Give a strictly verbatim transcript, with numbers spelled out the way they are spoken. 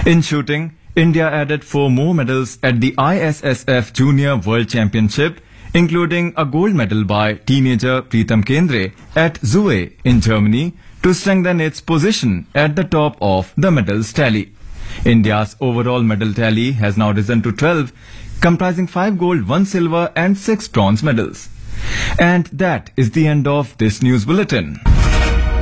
In shooting, India added four more medals at the I S S F Junior World Championship, including a gold medal by teenager Pritam Kendre at Zue in Germany to strengthen its position at the top of the medals tally. India's overall medal tally has now risen to twelve, comprising five gold, one silver and six bronze medals. And that is the end of this news bulletin.